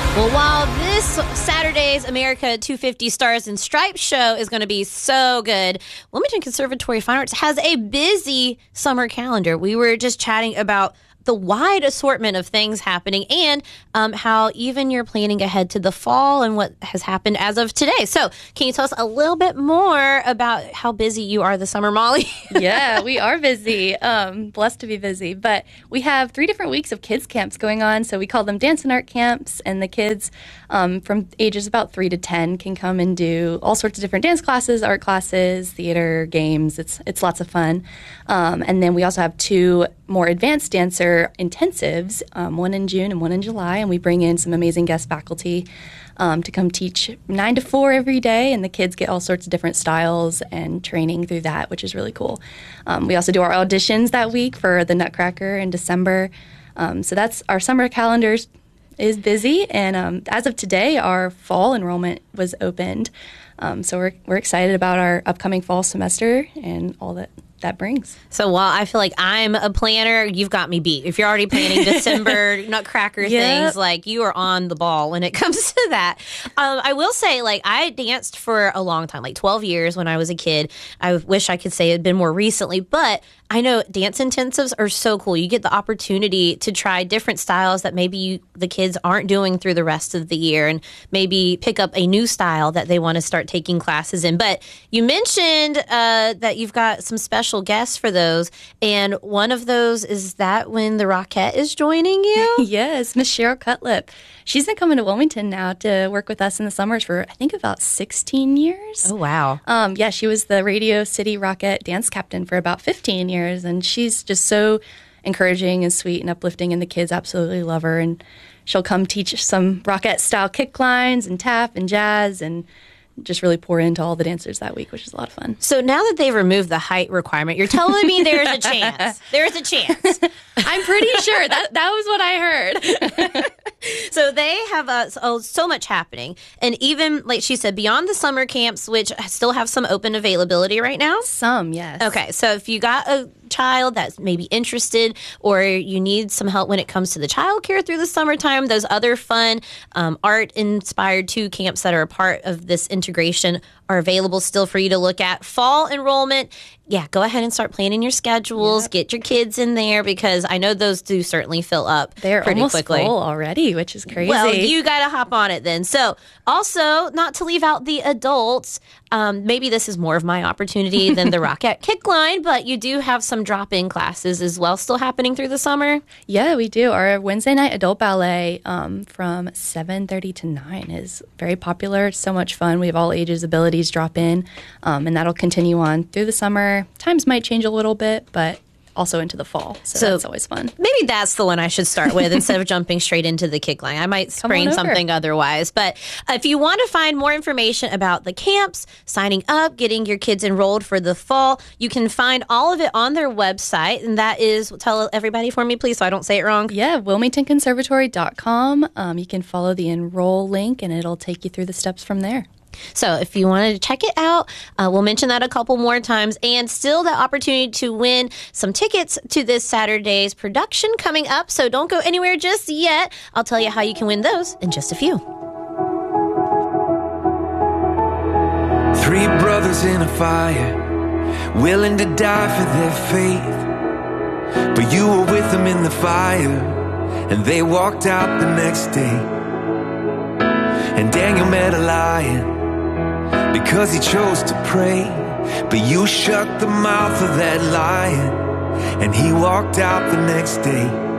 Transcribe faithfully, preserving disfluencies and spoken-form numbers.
Well, while this Saturday's America two fifty Stars and Stripes show is going to be so good, Wilmington Conservatory of Fine Arts has a busy summer calendar. We were just chatting about the wide assortment of things happening and um, how even you're planning ahead to the fall and what has happened as of today. So can you tell us a little bit more about how busy you are this summer, Molly? Yeah, we are busy. Um, blessed to be busy. But we have three different weeks of kids camps going on. So we call them dance and art camps. And the kids um, from ages about three to ten can come and do all sorts of different dance classes, art classes, theater, games. It's, it's lots of fun. Um, and then we also have two more advanced dancer intensives, um, one in June and one in July, and we bring in some amazing guest faculty um, to come teach nine to four every day, and the kids get all sorts of different styles and training through that, which is really cool. Um, we also do our auditions that week for the Nutcracker in December, um, so that's our summer calendars is busy, and um, as of today, our fall enrollment was opened, um, so we're we're excited about our upcoming fall semester and all that that brings. So while I feel like I'm a planner, you've got me beat. If you're already planning December Nutcracker yep. things, like you are on the ball when it comes to that. Um, I will say, like, I danced for a long time, like twelve years when I was a kid. I wish I could say it had been more recently, but I know dance intensives are so cool. You get the opportunity to try different styles that maybe you, the kids aren't doing through the rest of the year, and maybe pick up a new style that they want to start taking classes in. But you mentioned uh, that you've got some special guests for those, and one of those is that when the Rockette is joining you? Yes, Miss Cheryl Cutlip. She's been coming to Wilmington now to work with us in the summers for, I think, about sixteen years. Oh, wow. Um, yeah, she was the Radio City Rockette dance captain for about fifteen years, and she's just so encouraging and sweet and uplifting, and the kids absolutely love her, and she'll come teach some Rockette-style kick lines and tap and jazz and just really pour into all the dancers that week, which is a lot of fun. So now that they've removed the height requirement, you're telling me there's a chance. There's a chance. I'm pretty sure. That that was what I heard. So they have uh, so, so much happening. And even, like she said, beyond the summer camps, which still have some open availability right now? Some, yes. Okay, so if you got a child that's maybe interested, or you need some help when it comes to the childcare through the summertime, those other fun um, art-inspired two camps that are a part of this integration are available still for you to look at. Fall enrollment, yeah, go ahead and start planning your schedules. Yep. Get your kids in there, because I know those do certainly fill up They're pretty almost quickly. Full already, which is crazy. Well, you got to hop on it then. So also, not to leave out the adults, um, maybe this is more of my opportunity than the Rockette Kickline, but you do have some drop-in classes as well still happening through the summer? Yeah, we do. Our Wednesday night adult ballet um, from seven thirty to nine is very popular. It's so much fun. We have all ages, abilities drop in, um, and that'll continue on through the summer. Times might change a little bit, but also into the fall. So, so that's always fun. Maybe that's the one I should start with instead of jumping straight into the kick line. I might sprain something otherwise. But if you want to find more information about the camps, signing up, getting your kids enrolled for the fall, you can find all of it on their website. And that is, tell everybody for me, please, so I don't say it wrong. Yeah, wilmington conservatory dot com. Um, you can follow the enroll link, and it'll take you through the steps from there. So if you wanted to check it out, uh, we'll mention that a couple more times. And still the opportunity to win some tickets to this Saturday's production coming up. So don't go anywhere just yet. I'll tell you how you can win those in just a few. Three brothers in a fire, willing to die for their faith. But you were with them in the fire, and they walked out the next day. And Daniel met a lion because he chose to pray. But you shut the mouth of that lion, and he walked out the next day.